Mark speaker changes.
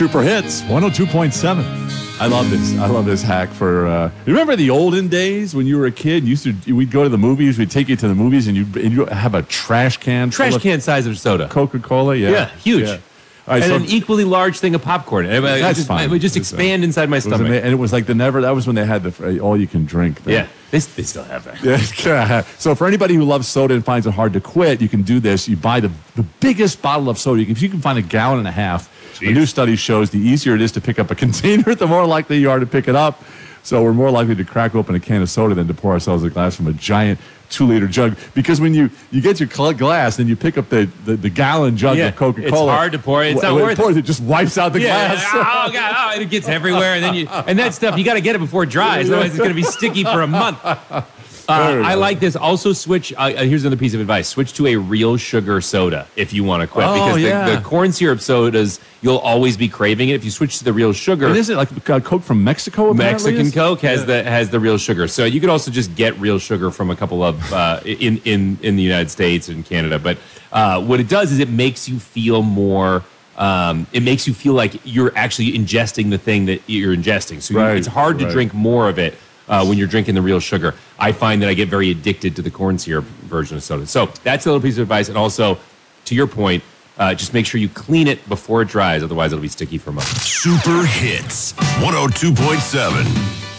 Speaker 1: Super Hits 102.7. I love this. I love this hack for. Remember the olden days when you were a kid? We'd go to the movies. We'd take you to the movies, and you have a trash can
Speaker 2: Size of soda.
Speaker 1: Coca-Cola.
Speaker 2: Yeah, huge.
Speaker 1: Yeah. All right,
Speaker 2: and an equally large thing of popcorn.
Speaker 1: That's fine.
Speaker 2: It would just expand inside my stomach.
Speaker 1: And it was like that was when they had the all-you-can-drink thing.
Speaker 2: Yeah, they still have that.
Speaker 1: Yeah. So for anybody who loves soda and finds it hard to quit, you can do this. You buy the biggest bottle of soda. If you can find a gallon and a half, a new study shows the easier it is to pick up a container, the more likely you are to pick it up. So we're more likely to crack open a can of soda than to pour ourselves a glass from a giant 2-liter jug. Because when you get your glass and you pick up the gallon jug of Coca-Cola,
Speaker 2: it's hard to pour. It's not worth it.
Speaker 1: It just wipes out the glass.
Speaker 2: Oh God! It gets everywhere, and that stuff you got to get it before it dries. Otherwise, it's going to be sticky for a month. I like this. Also, switch. Here's another piece of advice: switch to a real sugar soda if you want to quit, because the corn syrup sodas you'll always be craving it. If you switch to the real sugar,
Speaker 1: and isn't it like Coke from Mexico?
Speaker 2: Mexican Coke has the real sugar. So you could also just get real sugar from a couple of in the United States and Canada. But what it does is it makes you feel more. It makes you feel like you're actually ingesting the thing that you're ingesting. So it's hard to drink more of it. When you're drinking the real sugar. I find that I get very addicted to the corn syrup version of soda. So that's a little piece of advice. And also, to your point, just make sure you clean it before it dries. Otherwise, it'll be sticky for months.
Speaker 3: Super Hits 102.7.